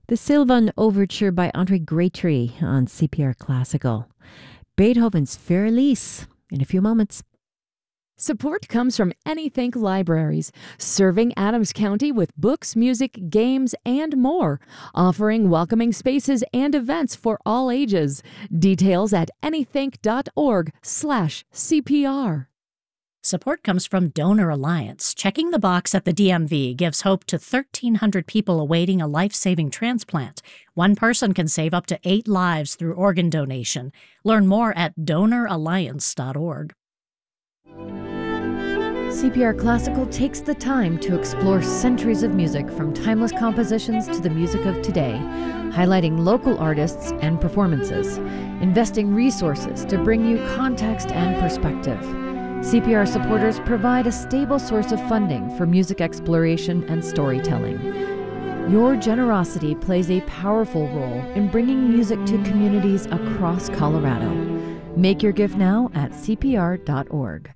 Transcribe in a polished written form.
The Sylvan Overture by Andre Grétry on CPR Classical. Beethoven's Feuerlise in a few moments. Support comes from Anythink Libraries, serving Adams County with books, music, games, and more, offering welcoming spaces and events for all ages. Details at anythink.org/CPR. Support comes from Donor Alliance. Checking the box at the DMV gives hope to 1,300 people awaiting a life-saving transplant. One person can save up to 8 lives through organ donation. Learn more at donoralliance.org. CPR Classical takes the time to explore centuries of music from timeless compositions to the music of today, highlighting local artists and performances, investing resources to bring you context and perspective. CPR supporters provide a stable source of funding for music exploration and storytelling. Your generosity plays a powerful role in bringing music to communities across Colorado. Make your gift now at cpr.org.